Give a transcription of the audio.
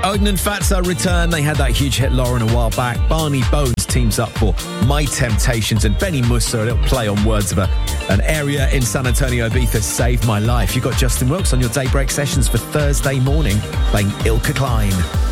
Odin and Fatso return. They had that huge hit Lauren a while back. Barney Bones teams up for My Temptations, and Benny Musa, a little play on words of an area in San Antonio, Ibiza, Saved My Life. You've got Justin Wilkes on your Daybreak sessions for Thursday morning playing Ilka Klein.